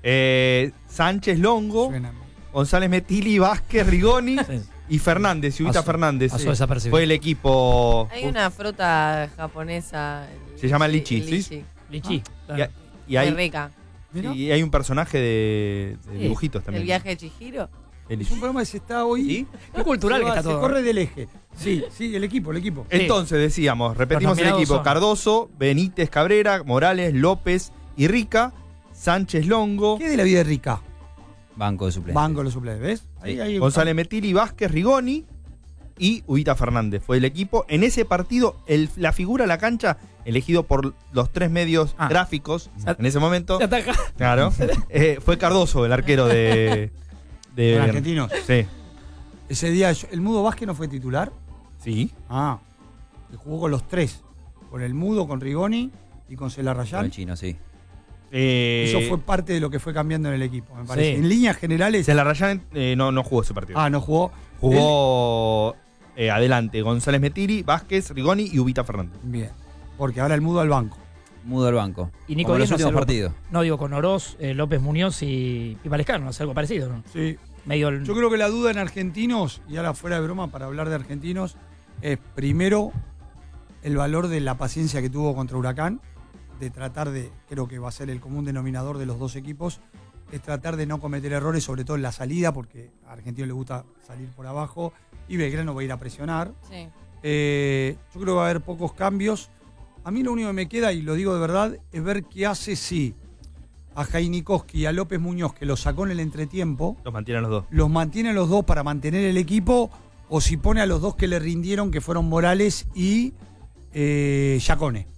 Sánchez Longo, Suena. González Metilli, Vázquez, Rigoni y Fernández, Ubita Fernández. Pasó desapercibido. Fue el equipo. Hay una fruta japonesa. Se llama lichi, el ¿sí? Lichi. Y Muy hay, rica. ¿Mirá? y hay un personaje de dibujitos también. ¿El viaje de Chihiro? El Es un programa que se está hoy. ¿Sí? Qué cultural que está Se todo. corre del eje. Sí, el equipo. Entonces decíamos, repetimos Los el nominados equipo: son Cardoso, Benítez, Cabrera, Morales, López y Rica, Sánchez Longo, ¿Qué de la vida de Rica? Banco de suplentes. Banco los suplentes, ¿ves? Ahí González Metilli, Vázquez, Rigoni y Ubita Fernández. Fue el equipo. En ese partido, la figura de la cancha, elegido por los 3 medios gráficos en ese momento, Se ataca. claro, fue Cardoso, el arquero de Con Argentinos. Sí. Ese día, ¿el Mudo Vázquez no fue titular? Sí. Ah, que jugó con los 3. Con el Mudo, con Rigoni y con Con Celarrayán. el chino, sí. Eso fue parte de lo que fue cambiando en el equipo, me parece. Sí. En líneas generales. Celarrayán no jugó ese partido. No jugó. Jugó adelante González Metilli, Vázquez, Rigoni y Ubita Fernández. Bien. Porque ahora el Mudo al banco. Mudo al banco. Y Nico como los Díaz no últimos hace partidos. No, digo, con Oroz, López Muñoz y Valescano, hace algo parecido, ¿no? Sí. Medio el... Yo creo que la duda en argentinos, y ahora fuera de broma para hablar de argentinos, es primero el valor de la paciencia que tuvo contra Huracán, de tratar de, creo que va a ser el común denominador de los dos equipos, es tratar de no cometer errores, sobre todo en la salida, porque a Argentinos le gusta salir por abajo, y Belgrano va a ir a presionar. Sí. Yo creo que va a haber pocos cambios. A mí lo único que me queda, y lo digo de verdad, es ver qué hace si a Jainikowski y a López Muñoz, que los sacó en el entretiempo, Los mantienen los dos. los mantiene a los dos para mantener el equipo, o si pone a los dos que le rindieron, que fueron Morales y Giacone.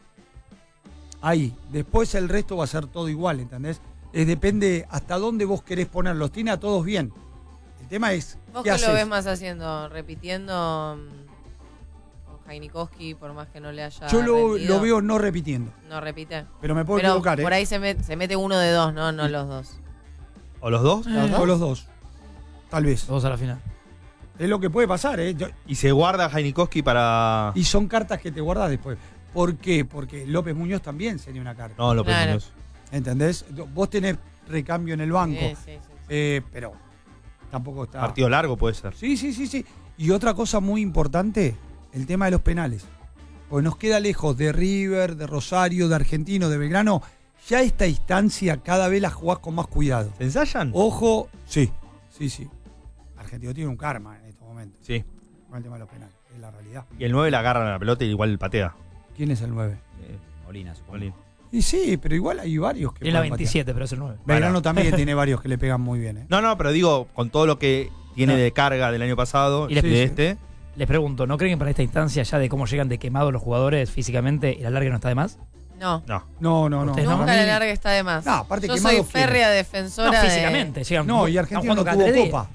Ahí. Después el resto va a ser todo igual, ¿entendés? Depende hasta dónde vos querés ponerlos. Tiene a todos bien. El tema es, ¿Vos ¿qué qué haces? lo ves más haciendo? ¿Repitiendo con Jainikowski por más que no le haya Yo lo rendido? veo no repitiendo. No repite. Pero me puedo Pero equivocar, por ahí se mete uno de dos, no los dos. ¿O los dos? O los dos. Tal vez. Dos a la final. Es lo que puede pasar, ¿eh? Y se guarda Jainikowski para. Y son cartas que te guardas después. ¿Por qué? Porque López Muñoz también sería una carta. No, López Claro. Muñoz. ¿Entendés? Vos tenés recambio en el banco. Sí. Pero tampoco está. Partido largo puede ser. Sí. Y otra cosa muy importante, el tema de los penales. Porque nos queda lejos de River, de Rosario, de Argentino, de Belgrano. Ya esta instancia cada vez la jugás con más cuidado. ¿Se ensayan? Ojo, sí. Argentino tiene un karma en estos momentos. Sí. Con el tema de los penales, es la realidad. Y el 9 le agarran a la pelota y igual patea. ¿Quién es el 9? Molina, supongo. Molín. Y sí, pero igual hay varios que Es la pueden patear. 27, pero es el 9. Belgrano Bueno. también tiene varios que le pegan muy bien. No, pero digo, con todo lo que tiene No. de carga del año pasado Y y le- de Sí, este. Les pregunto, ¿no creen que para esta instancia ya de cómo llegan de quemados los jugadores físicamente el alargue no está de más? No. No. No. Ustedes no. Nunca Para la mí- larga está de más. No, aparte yo quemado soy quién. férrea No, defensora físicamente. Llegan, No, y están Argentino no jugando cada tuvo 3 días. copa.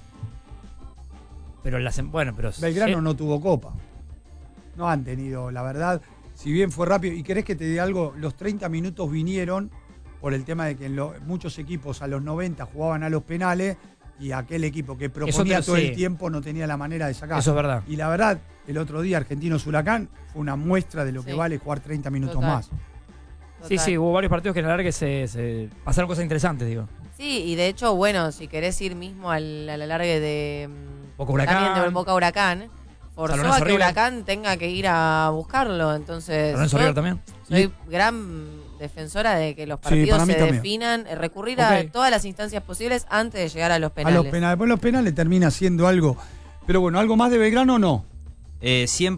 Pero bueno, pero Belgrano no tuvo copa. No han tenido, la verdad, si bien fue rápido. Y querés que te diga algo, los 30 minutos vinieron por el tema de que muchos equipos a los 90 jugaban a los penales y aquel equipo que proponía todo sí. el tiempo no tenía la manera de sacar. Eso es verdad. Y la verdad, el otro día Argentinos Huracán fue una muestra de lo que Sí. vale jugar 30 minutos Total. más. Sí, hubo varios partidos que en el alargue se pasaron cosas interesantes, digo. Sí, y de hecho, bueno, si querés ir mismo al alargue de Boca Huracán. también de Boca Huracán, forzó Lorenzo a que River. Huracán tenga que ir a buscarlo. Entonces, Lorenzo yo River también. soy gran defensora de que los Sí, partidos para mí se también. definan, recurrir Ok. a todas las instancias posibles antes de llegar a los penales. A los penales. Después los penales termina siendo algo. Pero bueno, ¿algo más de Belgrano o no? 100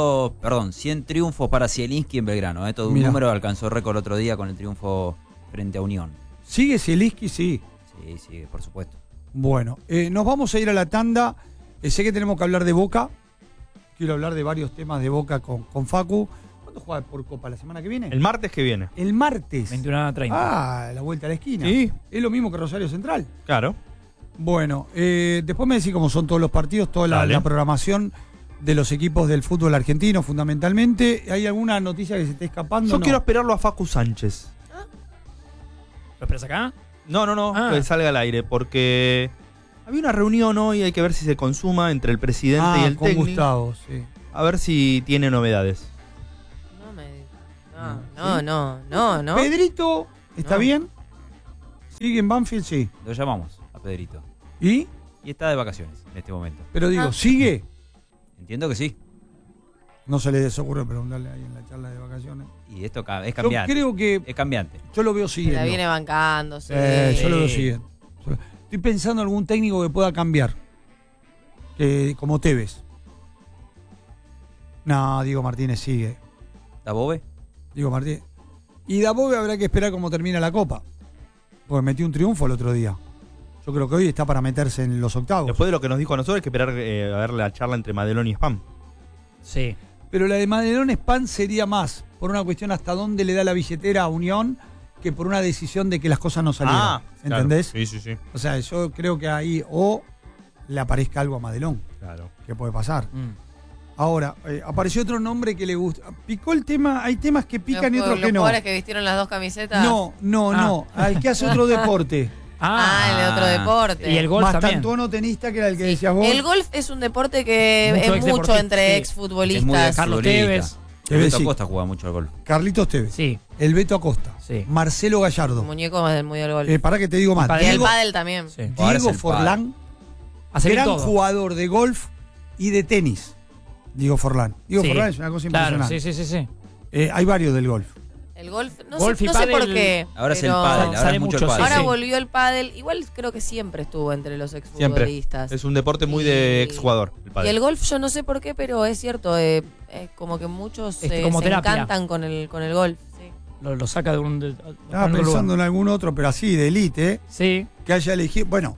triunfos para Zielinski en Belgrano. Todo un Mirá. número, alcanzó récord otro día con el triunfo frente a Unión. ¿Sigue Zielinski? Sí. Sí, por supuesto. Bueno, nos vamos a ir a la tanda. Sé que tenemos que hablar de Boca. Quiero hablar de varios temas de Boca con Facu. ¿Cuándo juega por Copa? ¿La semana que viene? El martes que viene. El martes. 21:30. Ah, la vuelta a la esquina. Sí. Es lo mismo que Rosario Central. Claro. Bueno, después me decís cómo son todos los partidos, toda Dale. la programación de los equipos del fútbol argentino, fundamentalmente. ¿Hay alguna noticia que se esté escapando? Yo No. quiero esperarlo a Facu Sánchez. ¿Lo esperas acá? No, Ah. que salga al aire, porque había una reunión hoy, hay que ver si se consuma entre el presidente y el con técnico. Gustavo, sí. A ver si tiene novedades. No. Pedrito, ¿está No. bien? ¿Sigue en Banfield? Sí. Lo llamamos a Pedrito. ¿Y? Y está de vacaciones en este momento. Pero digo, ¿sigue? Entiendo que sí. No se le desocurre preguntarle ahí en la charla de vacaciones. Y esto es cambiante. Yo creo que... Es cambiante. Yo lo veo siguiendo. La viene bancando, sí. Yo lo veo siguiendo. Estoy pensando en algún técnico que pueda cambiar. Como Tevez. No, Diego Martínez sigue. ¿Dabove? Diego Martínez. Y Dabove habrá que esperar cómo termina la Copa. Porque metió un triunfo el otro día. Yo creo que hoy está para meterse en los octavos. Después de lo que nos dijo a nosotros, hay que esperar a ver la charla entre Madelón y Spam. Sí. Pero la de Madelón Spam sería más por una cuestión hasta dónde le da la billetera a Unión que por una decisión de que las cosas no salieran. ¿Entendés? Claro. Sí. O sea, yo creo que ahí o le aparezca algo a Madelón. Claro. Que puede pasar. Ahora, apareció otro nombre que le gusta. Picó el tema, hay temas que pican y otros que no. ¿Los jugadores que vistieron las dos camisetas? No. Al que hace otro deporte. El de otro deporte. Y el golf Más también. tantuono tenista que era el que decías vos. El golf es un deporte que Mucho es mucho exdeportista, entre sí. exfutbolistas. Es muy de Carlos futbolista. Tevez. Tevez, Beto sí. Acosta juega mucho al golf. Carlitos Tevez. Sí. El Beto Acosta. Sí. Marcelo Gallardo. Muñeco más del Mundial del Golf. Pará que te digo más. Padel. Y el Diego, pádel también. Sí. Ahora es Diego el Forlán, A seguir gran todo. jugador de golf y de tenis. Diego Forlán. Diego Sí. Forlán es una cosa Claro, impresionante. sí. Hay varios del golf. El golf, no Golf y sé por pádel, qué. Ahora es el pero pádel, ahora sale es mucho el mucho, pádel. Ahora sí. volvió el pádel. Igual creo que siempre estuvo entre los Siempre. exfutbolistas. Es un deporte muy de exjugador. El Y pádel. el golf, yo no sé por qué, pero es cierto. Como que muchos Es como se terapia. encantan con el golf. Sí. Lo saca de un. Estaba pensando en algún otro, pero así, de élite, Sí. que haya elegido. Bueno,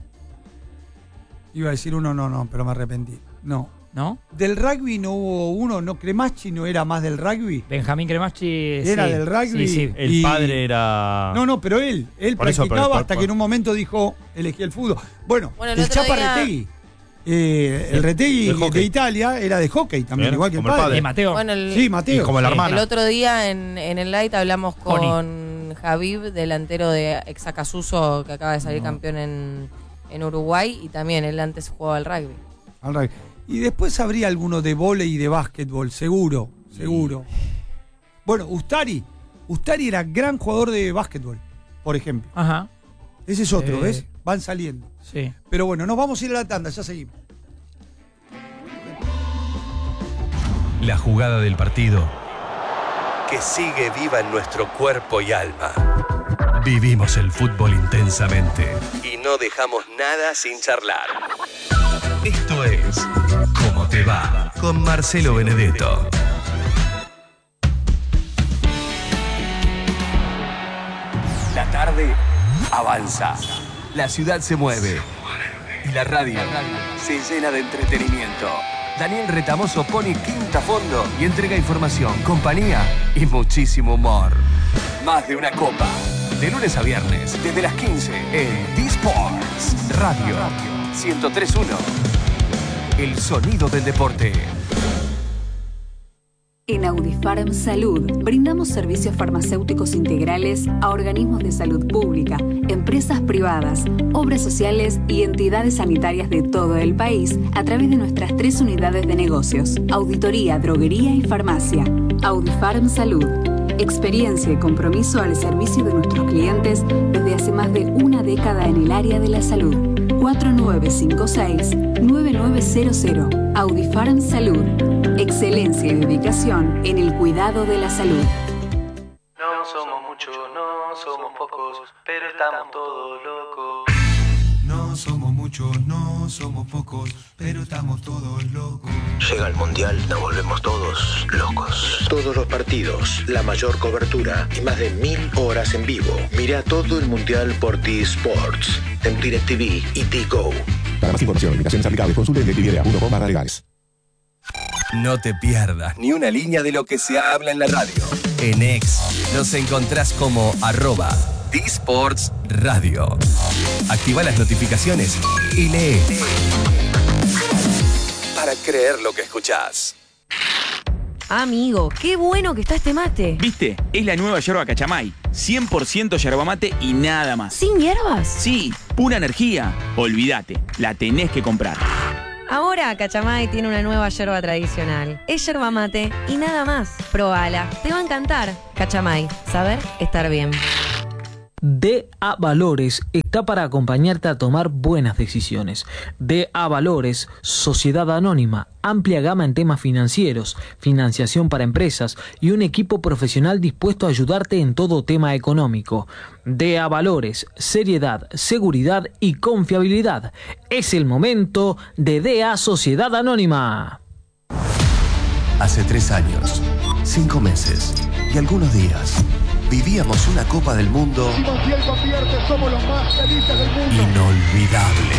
iba a decir uno, no, pero me arrepentí. No. ¿No? Del rugby no hubo uno, ¿no? Cremachi no era más del rugby. Benjamín Cremachi. Era del rugby. Sí, sí. El padre era. No, pero él Por eso, practicaba pero- hasta que en un momento dijo, elegí el fútbol. Bueno, Bueno, el el otro Chapa día- Retegui. El Retegui de hockey. de Italia era de hockey también, Bien, igual que el como el padre. padre. Mateo. Bueno, Sí, Mateo. Y como la Sí. hermana. el otro día en el Light hablamos Connie. con Javib, delantero de Exacasuso, que acaba de salir campeón en Uruguay, y también él antes jugaba al rugby. Al rugby. Y después habría alguno de vóley y de básquetbol, seguro. Bueno, Ustari era gran jugador de básquetbol, por ejemplo. Ajá. Ese es otro, Eh. ¿ves? Van saliendo. Sí. Pero bueno, nos vamos a ir a la tanda, ya seguimos. La jugada del partido que sigue viva en nuestro cuerpo y alma. Vivimos el fútbol intensamente y no dejamos nada sin charlar. Esto es ¿Cómo te va? Con Marcelo Benedetto. La tarde avanza. La ciudad se mueve. Y la radio se llena de entretenimiento. Daniel Retamoso pone quinta a fondo y entrega información, compañía y muchísimo humor. Más de una copa. De lunes a viernes, desde las 15 en D-Sports Radio 103.1. El sonido del deporte. En Audifarm Salud brindamos servicios farmacéuticos integrales a organismos de salud pública, empresas privadas, obras sociales y entidades sanitarias de todo el país a través de nuestras 3 unidades de negocios: auditoría, droguería y farmacia. Audifarm Salud. Experiencia y compromiso al servicio de nuestros clientes desde hace más de una década en el área de la salud. 4956-9900. Audifarm Salud. Excelencia y dedicación en el cuidado de la salud. No somos muchos, no somos pocos, pero estamos todos locos. No somos muchos, no somos pocos, pero estamos todos locos. Llega el Mundial, nos volvemos todos locos. Todos los partidos, la mayor cobertura y más de 1000 horas en vivo. Mira todo el Mundial por T-Sports, en DirecTV y T-Go. Para más información, limitaciones aplicables, consulte en DirecTV.com/legales. No te pierdas ni una línea de lo que se habla en la radio. En X nos encontrás como @D-Sports Radio. Activa las notificaciones y lee. Para creer lo que escuchás. Amigo, qué bueno que está este mate. ¿Viste? Es la nueva yerba Cachamay. 100% yerba mate y nada más. ¿Sin hierbas? Sí, pura energía. Olvídate, la tenés que comprar. Ahora Cachamay tiene una nueva yerba tradicional. Es yerba mate y nada más. Probala, te va a encantar. Cachamay, saber estar bien. DA Valores está para acompañarte a tomar buenas decisiones. DA Valores, Sociedad Anónima, amplia gama en temas financieros, financiación para empresas y un equipo profesional dispuesto a ayudarte en todo tema económico. DA Valores, seriedad, seguridad y confiabilidad. Es el momento de DA Sociedad Anónima. Hace 3 años, 5 meses y algunos días, vivíamos una Copa del Mundo inolvidable.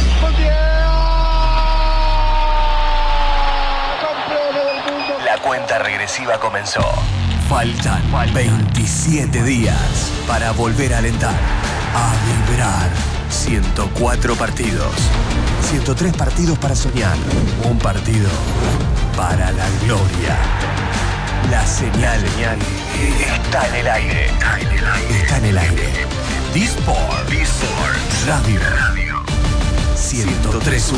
La cuenta regresiva comenzó. Faltan 27 días para volver a alentar, a vibrar. 104 partidos, 103 partidos para soñar, un partido para la gloria. La señal está en el aire. Está en el aire. D-Sport Radio 103.1.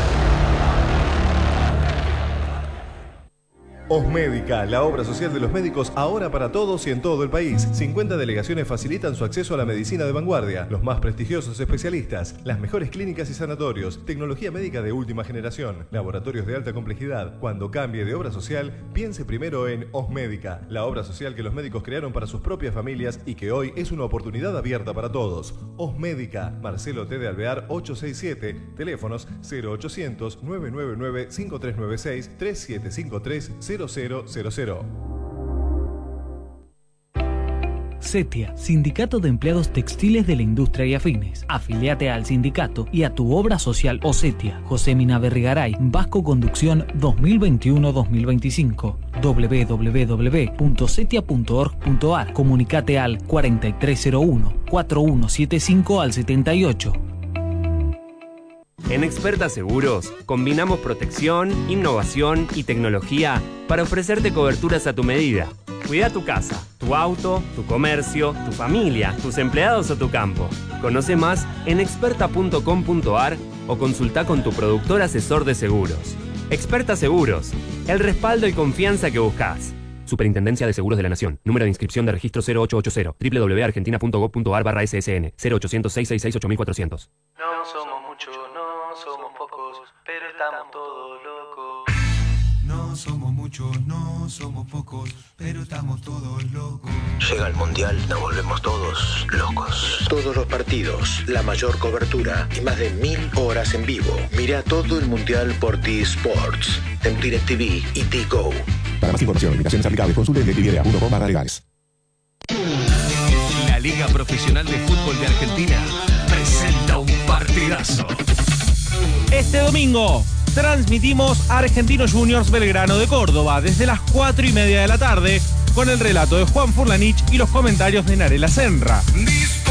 Osmédica, la obra social de los médicos ahora para todos y en todo el país. 50 delegaciones facilitan su acceso a la medicina de vanguardia, los más prestigiosos especialistas, las mejores clínicas y sanatorios, tecnología médica de última generación, laboratorios de alta complejidad. Cuando cambie de obra social, piense primero en Osmédica, la obra social que los médicos crearon para sus propias familias y que hoy es una oportunidad abierta para todos. Osmédica, Marcelo T. de Alvear 867, teléfonos 0800 999 5396 3753 0000. CETIA, Sindicato de Empleados Textiles de la Industria y Afines. Afiliate al sindicato y a tu obra social o CETIA. José Mina Berrigaray, Vasco Conducción 2021-2025. www.cetia.org.ar. Comunicate al 4301-4175 al 78. En Experta Seguros, combinamos protección, innovación y tecnología para ofrecerte coberturas a tu medida. Cuida tu casa, tu auto, tu comercio, tu familia, tus empleados o tu campo. Conoce más en experta.com.ar o consulta con tu productor asesor de seguros. Experta Seguros, el respaldo y confianza que buscas. Superintendencia de Seguros de la Nación. Número de inscripción de registro 0880. www.argentina.gov.ar/ssn 0800 666 8400. No somos muchos, no somos pocos, pero estamos todos locos. No somos muchos, no somos pocos, pero estamos todos locos. Llega el Mundial, nos volvemos todos locos. Todos los partidos, la mayor cobertura y más de 1000 horas en vivo. Mira todo el Mundial por T-Sports, en DirecTV y T-Go. Para más información, limitaciones aplicables, consulte en DirecTV.com/legales. La Liga Profesional de Fútbol de Argentina presenta un partidazo. Este domingo transmitimos Argentinos Juniors Belgrano de Córdoba desde las 4:30 de la tarde con el relato de Juan Furlanich y los comentarios de Narela Senra.